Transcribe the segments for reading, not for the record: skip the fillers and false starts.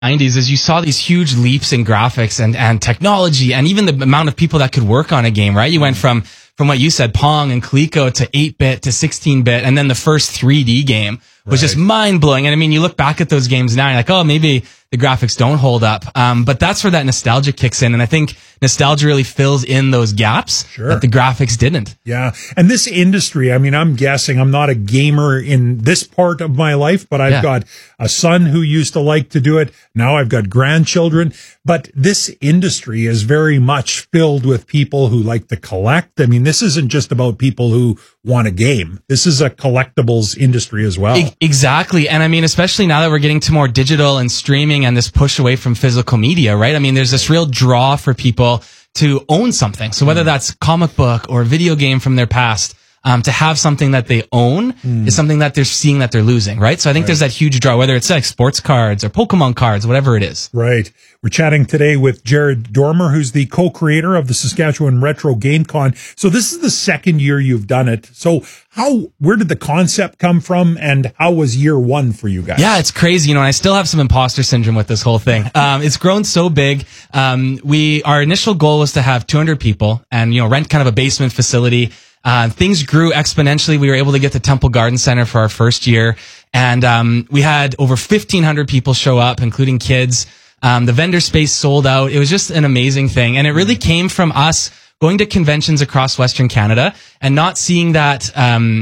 90s is you saw these huge leaps in graphics and technology and even the amount of people that could work on a game, right? You went from what you said, Pong and Coleco to 8-bit to 16-bit. And then the first 3D game was just mind blowing. And I mean, you look back at those games now and you're like, oh, maybe the graphics don't hold up. But that's where that nostalgia kicks in. And I think nostalgia really fills in those gaps that the graphics didn't. Yeah. And this industry, I mean, I'm guessing I'm not a gamer in this part of my life, but I've got a son who used to like to do it. Now I've got grandchildren. But this industry is very much filled with people who like to collect. I mean, this isn't just about people who want a game. This is a collectibles industry as well. Exactly. And I mean, especially now that we're getting to more digital and streaming and this push away from physical media, right? I mean, there's this real draw for people to own something. So whether that's comic book or video game from their past, to have something that they own is something that they're seeing that they're losing, right? So I think there's that huge draw, whether it's like sports cards or Pokemon cards, whatever it is. Right. We're chatting today with Jared Dormer, who's the co-creator of the Saskatchewan Retro Game Con. So this is the second year you've done it. So where did the concept come from and how was year one for you guys? Yeah, it's crazy. You know, and I still have some imposter syndrome with this whole thing. It's grown so big. Our initial goal was to have 200 people and, you know, rent kind of a basement facility. Things grew exponentially. We were able to get the Temple Garden Center for our first year. And, we had over 1,500 people show up, including kids. The vendor space sold out. It was just an amazing thing. And it really came from us going to conventions across Western Canada and not seeing that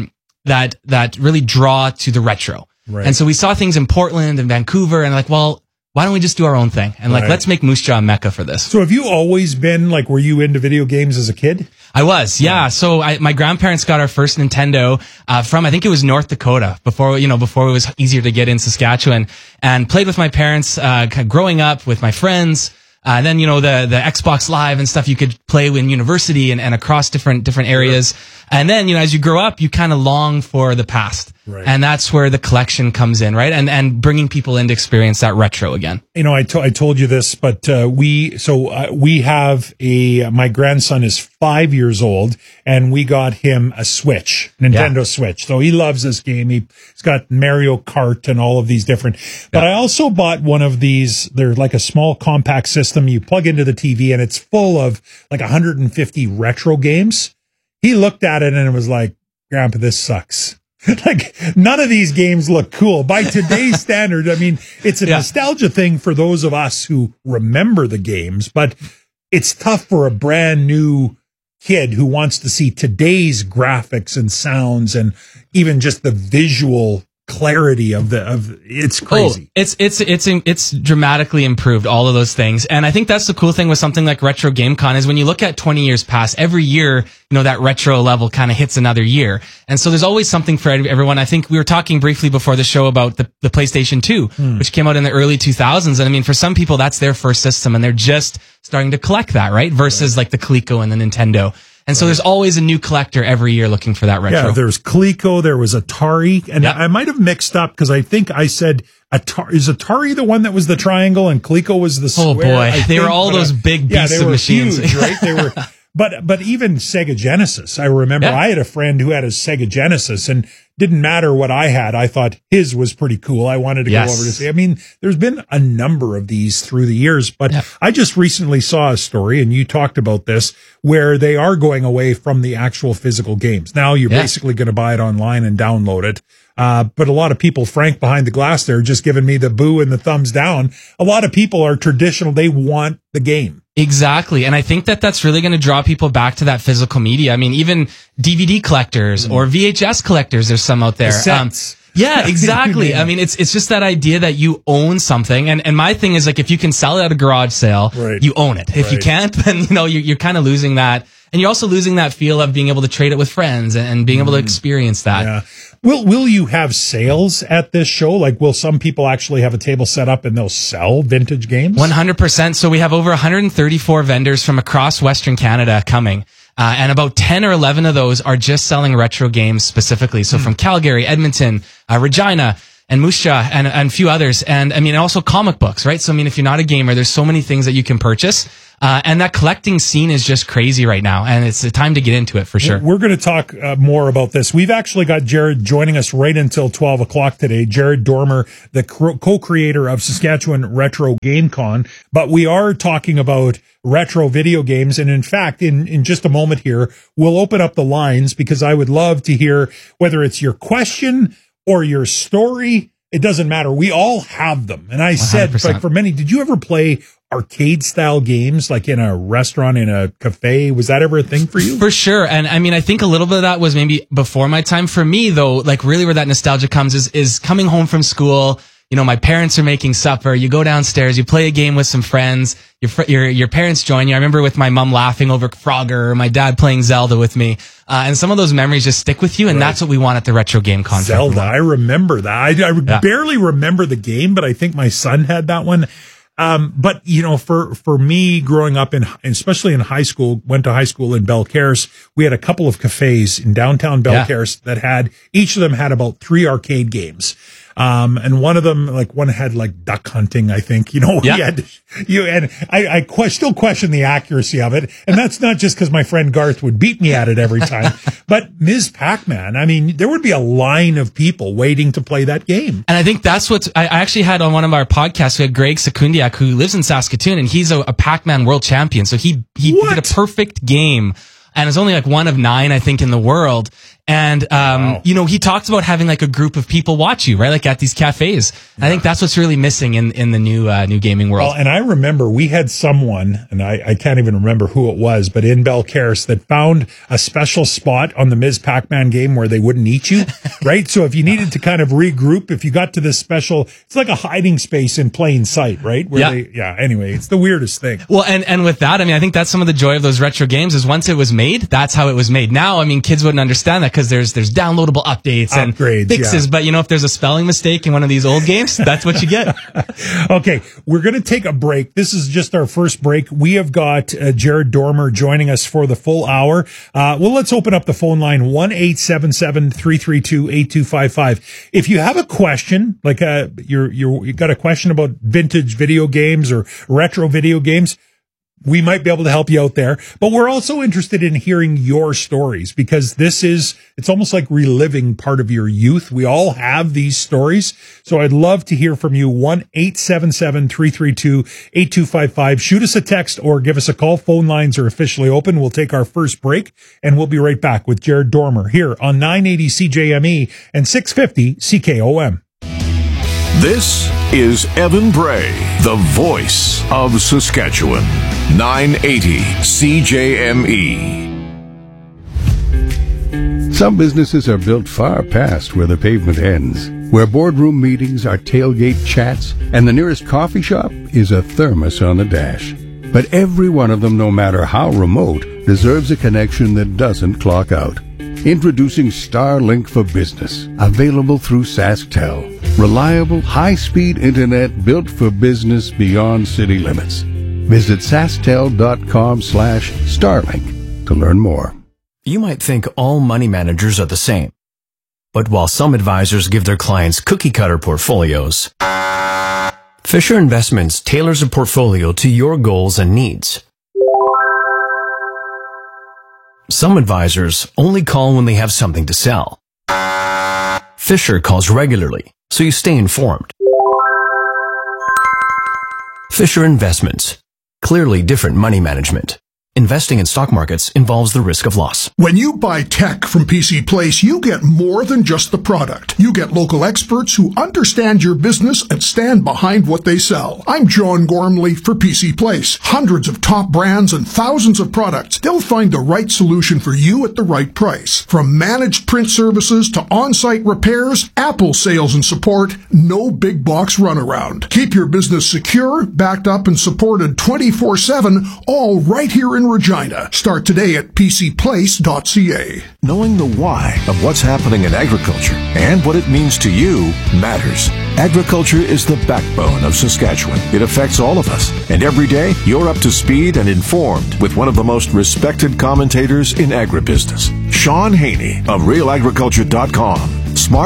really draw to the retro. Right. And so we saw things in Portland and Vancouver and like, well, why don't we just do our own thing? And let's make Moose Jaw a mecca for this. So have you always been were you into video games as a kid? I was, yeah. So my grandparents got our first Nintendo, from, I think it was North Dakota before it was easier to get in Saskatchewan, and played with my parents, growing up with my friends. Then, the Xbox Live and stuff you could play in university and across different areas. And then, as you grow up, you kind of long for the past. Right. And that's where the collection comes in, right? And bringing people in to experience that retro again. I told you this, but we have my grandson is 5 years old and we got him a Switch, Nintendo Switch. So he loves this game. He's got Mario Kart and all of these different, but I also bought one of these. They're like a small compact system. You plug into the TV and it's full of 150 retro games. He looked at it and it was like, Grandpa, this sucks. None of these games look cool by today's standard. I mean, it's a nostalgia thing for those of us who remember the games, but it's tough for a brand new kid who wants to see today's graphics and sounds and even just the visual clarity of it's crazy. It's dramatically improved, all of those things. And I think that's the cool thing with something like Retro Game Con is when you look at 20 years past, every year, that retro level kind of hits another year. And so there's always something for everyone. I think we were talking briefly before the show about the PlayStation 2, which came out in the early 2000s. And I mean, for some people, that's their first system and they're just starting to collect that, right? Versus like the Coleco and the Nintendo. And so there's always a new collector every year looking for that retro. Yeah, there's Coleco, there was Atari, and I might have mixed up because I think I said Atari. Is Atari the one that was the triangle and Coleco was the square? Oh boy, they were all those big beasts of machines. Huge, right? They were. But even Sega Genesis, I remember I had a friend who had a Sega Genesis and didn't matter what I had. I thought his was pretty cool. I wanted to go over to see. I mean, there's been a number of these through the years, but I just recently saw a story and you talked about this where they are going away from the actual physical games. Now you're basically going to buy it online and download it. But a lot of people, Frank behind the glass there, just giving me the boo and the thumbs down. A lot of people are traditional. They want the game. Exactly. And I think that's really going to draw people back to that physical media. I mean, even DVD collectors or VHS collectors, there's some out there. Yeah, exactly. I mean, it's just that idea that you own something. And my thing is if you can sell it at a garage sale, you own it. If you can't, then, you're kind of losing that. And you're also losing that feel of being able to trade it with friends and being able to experience that. Yeah. Will you have sales at this show? Will some people actually have a table set up and they'll sell vintage games? 100%. So we have over 134 vendors from across Western Canada coming. And about 10 or 11 of those are just selling retro games specifically. So from Calgary, Edmonton, Regina, and Moose Jaw, and a few others. And I mean, also comic books, right? So I mean, if you're not a gamer, there's so many things that you can purchase. And that collecting scene is just crazy right now. And it's the time to get into it for sure. We're going to talk more about this. We've actually got Jared joining us right until 12 o'clock today. Jared Dormer, the co-creator of Saskatchewan Retro Game Con. But we are talking about retro video games. And in fact, in just a moment here, we'll open up the lines because I would love to hear whether it's your question or your story. It doesn't matter. We all have them. And I 100%. Said, like for many, did you ever play arcade style games like in a restaurant, in a cafe? Was that ever a thing for you? For sure. And I mean, I think a little bit of that was maybe before my time. For me though, like really where that nostalgia comes is coming home from school. You know, my parents are making supper. You go downstairs, you play a game with some friends. Your parents join you. I remember with my mom laughing over Frogger, or my dad playing Zelda with me. And some of those memories just stick with you. And that's what we want at the Retro Game Con. Zelda. I remember that. I barely remember the game, but I think my son had that one. But you know, for me growing up especially in high school, went to high school in Belcaire, we had a couple of cafes in downtown Belcaire that each of them had about 3 arcade games. And one of them, one had duck hunting, I think, I still question the accuracy of it. And that's not just because my friend Garth would beat me at it every time, but Ms. Pac-Man, I mean, there would be a line of people waiting to play that game. And I think that's I actually had on one of our podcasts, we had Greg Sekundiak, who lives in Saskatoon, and he's a Pac-Man world champion. So he did a perfect game. And it's only one of 9, I think, in the world. And, wow. You know, he talks about having a group of people watch you, right? At these cafes. Yeah. I think that's what's really missing in the new gaming world. Well, and I remember we had someone, and I can't even remember who it was, but in Belcaire that found a special spot on the Ms. Pac-Man game where they wouldn't eat you, right? So if you needed to kind of regroup, if you got to this special, it's like a hiding space in plain sight, right? Anyway, it's the weirdest thing. Well, and with that, I mean, I think that's some of the joy of those retro games is once it was made, that's how it was made. Now, I mean, kids wouldn't understand that because there's downloadable updates and fixes. Yeah. But you know, if there's a spelling mistake in one of these old games, that's what you get. Okay, we're going to take a break. This is just our first break. We have got Jared Dormer joining us for the full hour. Well, let's open up the phone line 1-877-332-8255. If you have a question, you got a question about vintage video games or retro video games, we might be able to help you out there, but we're also interested in hearing your stories because it's almost like reliving part of your youth. We all have these stories. So I'd love to hear from you. 1-877-332-8255. Shoot us a text or give us a call. Phone lines are officially open. We'll take our first break and we'll be right back with Jared Dormer here on 980 CJME and 650 CKOM. This is Evan Bray, the voice of Saskatchewan. 980 CJME. Some businesses are built far past where the pavement ends, where boardroom meetings are tailgate chats, and the nearest coffee shop is a thermos on the dash. But every one of them, no matter how remote, deserves a connection that doesn't clock out. Introducing Starlink for Business, available through SaskTel. Reliable, high-speed internet built for business beyond city limits. Visit sasktel.com/Starlink to learn more. You might think all money managers are the same. But while some advisors give their clients cookie-cutter portfolios, Fisher Investments tailors a portfolio to your goals and needs. Some advisors only call when they have something to sell. Fisher calls regularly, so you stay informed. Fisher Investments. Clearly different money management. Investing in stock markets involves the risk of loss. When you buy tech from PC Place, you get more than just the product. You get local experts who understand your business and stand behind what they sell. I'm John Gormley for PC Place. Hundreds of top brands and thousands of products. They'll find the right solution for you at the right price. From managed print services to on-site repairs, Apple sales and support, no big box runaround. Keep your business secure, backed up and supported 24/7, all right here in Regina. Start today at pcplace.ca. Knowing the why of what's happening in agriculture and what it means to you matters. Agriculture is the backbone of Saskatchewan. It affects all of us. And every day, you're up to speed and informed with one of the most respected commentators in agribusiness, Sean Haney of RealAgriculture.com. Smart,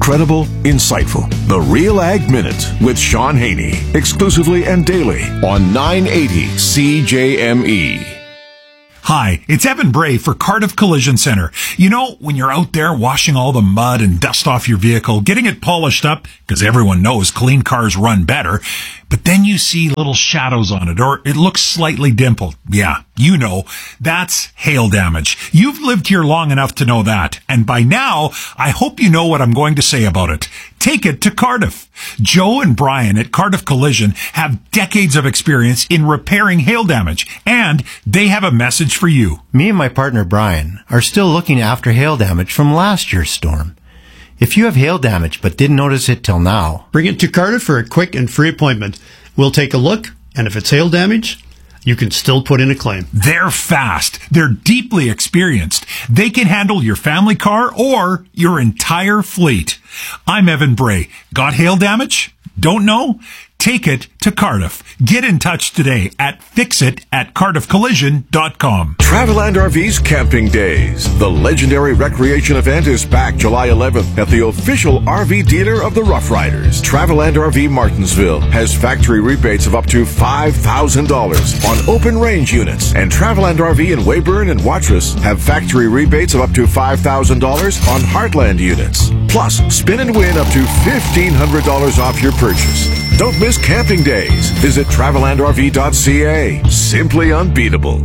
Credible, insightful. The Real Ag Minute with Sean Haney. Exclusively and daily on 980 CJME. Hi, it's Evan Bray for Cardiff Collision Center. You know, when you're out there washing all the mud and dust off your vehicle, getting it polished up, because everyone knows clean cars run better, but then you see little shadows on it, or it looks slightly dimpled. Yeah, you know, that's hail damage. You've lived here long enough to know that, and by now, I hope you know what I'm going to say about it. Take it to Cardiff. Joe and Brian at Cardiff Collision have decades of experience in repairing hail damage, and they have a message for you. Me and my partner Brian are still looking after hail damage from last year's storm. If you have hail damage but didn't notice it till now, bring it to Cardiff for a quick and free appointment. We'll take a look, and if it's hail damage, you can still put in a claim. They're fast. They're deeply experienced. They can handle your family car or your entire fleet. I'm Evan Bray. Got hail damage? Don't know? Take it to Cardiff. Get in touch today at fixit@cardiffcollision.com. Traveland RV's Camping Days. The legendary recreation event is back July 11th at the official RV dealer of the Rough Riders. Traveland RV Martinsville has factory rebates of up to $5,000 on open range units. And Traveland RV in Weyburn and Watrous have factory rebates of up to $5,000 on Heartland units. Plus, spin and win up to $1,500 off your purchase. Don't miss Camping Days. Visit TravelandRV.ca. Simply unbeatable.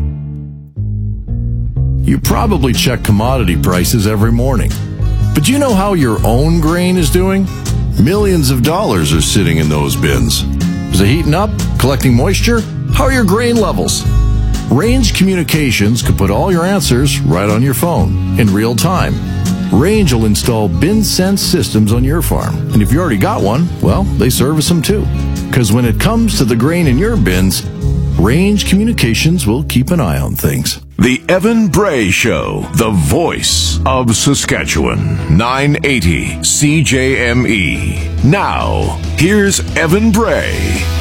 You probably check commodity prices every morning. But do you know how your own grain is doing? Millions of dollars are sitting in those bins. Is it heating up? Collecting moisture? How are your grain levels? Range Communications could put all your answers right on your phone in real time. Range will install bin sense systems on your farm. And if you already got one, well, they service them too. Because when it comes to the grain in your bins, Range Communications will keep an eye on things. The Evan Bray Show, the voice of Saskatchewan. 980 CJME. Now, here's Evan Bray.